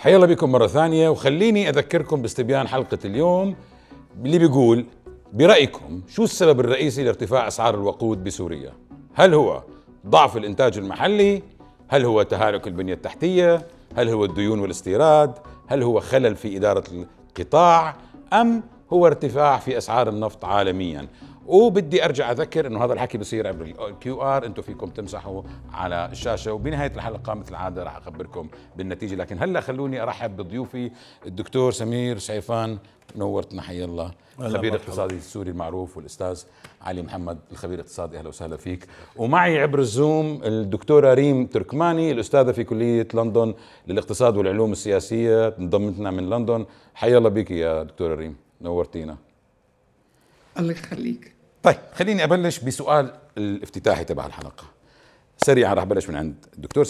حيا الله بكم مرة ثانية، وخليني أذكركم باستبيان حلقة اليوم اللي بيقول: برأيكم شو السبب الرئيسي لارتفاع أسعار الوقود بسوريا؟ هل هو ضعف الإنتاج المحلي؟ هل هو تهالك البنية التحتية؟ هل هو الديون والاستيراد؟ هل هو خلل في إدارة القطاع؟ أم هو ارتفاع في أسعار النفط عالميا؟ وبدي ارجع اذكر انه هذا الحكي بصير عبر الكيو ار، انتم فيكم تمسحوا على الشاشه، وبنهايه الحلقه مثل العاده راح اخبركم بالنتيجه. لكن هلا خلوني ارحب بضيوفي الدكتور سمير سعيفان، نورتنا، حيا الله، خبير اقتصادي السوري المعروف، والاستاذ علي محمد الخبير الاقتصادي، اهلا وسهلا فيك. ومعي عبر الزوم الدكتوره ريم تركماني، الاستاذه في كليه لندن للاقتصاد والعلوم السياسيه، انضمتنا من لندن. حيا الله بك يا دكتوره ريم، نورتينا. الله يخليك. طيب خليني أبلش بسؤال الافتتاحي تبع الحلقة. سريعا راح بلش من عند الدكتور